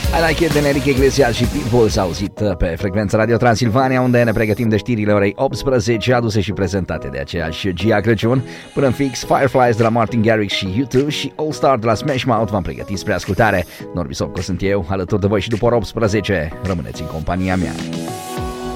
I Like It de Enrique Iglesias și Pitbull s-a auzit pe frecvența Radio Transilvania, unde ne pregătim de știrile orei 18, aduse și prezentate de aceeași Gia Crăciun. Până în fix, Fireflies de la Martin Garrix și U2 și All Star de la Smash Mouth v-am pregătit spre ascultare. Norbi Sopco sunt eu, alături de voi și după ora 18. Rămâneți în compania mea.